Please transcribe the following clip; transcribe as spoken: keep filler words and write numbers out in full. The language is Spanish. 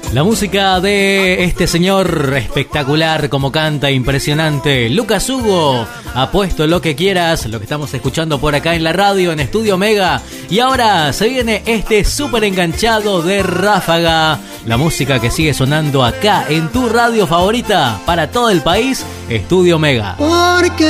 La música de este señor espectacular, como canta, impresionante, Lucas Hugo. Apuesto lo que quieras, lo que estamos escuchando por acá en la radio, en Estudio Mega. Y ahora se viene este súper enganchado de Ráfaga. La música que sigue sonando acá en tu radio favorita para todo el país, Estudio Mega. Porque